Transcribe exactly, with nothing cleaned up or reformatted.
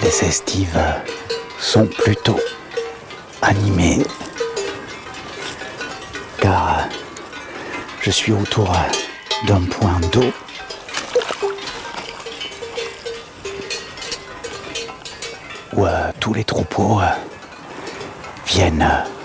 Les estives sont plutôt animées car je suis autour d'un point d'eau où euh, tous les troupeaux euh, viennent